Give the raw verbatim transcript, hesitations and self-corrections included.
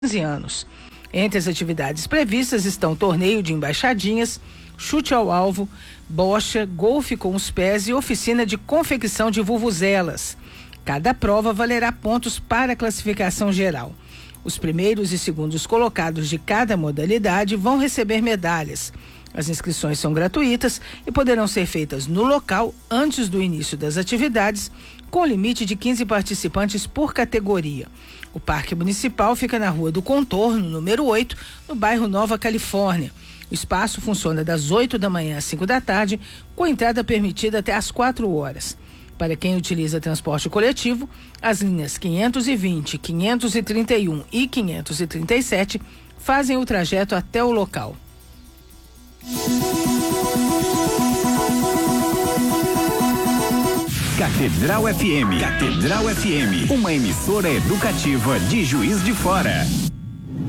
quinze anos. Entre as atividades previstas estão torneio de embaixadinhas, chute ao alvo, bocha, golfe com os pés e oficina de confecção de vuvuzelas. Cada prova valerá pontos para a classificação geral. Os primeiros e segundos colocados de cada modalidade vão receber medalhas. As inscrições são gratuitas e poderão ser feitas no local antes do início das atividades, com limite de quinze participantes por categoria. O Parque Municipal fica na Rua do Contorno, número oito, no bairro Nova Califórnia. O espaço funciona das oito da manhã às cinco da tarde, com entrada permitida até às quatro horas. Para quem utiliza transporte coletivo, as linhas quinhentos e vinte, quinhentos e trinta e um e quinhentos e trinta e sete fazem o trajeto até o local. Catedral F M. Catedral F M, uma emissora educativa de Juiz de Fora.